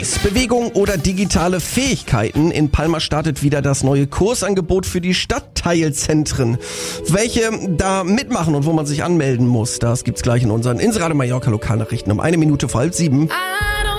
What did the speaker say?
Bewegung oder digitale Fähigkeiten. In Palma startet wieder das neue Kursangebot für die Stadtteilzentren. Welche da mitmachen und wo man sich anmelden muss, das gibt's gleich in unseren Inseradio Mallorca Lokalnachrichten um 1 Minute vor 6:30.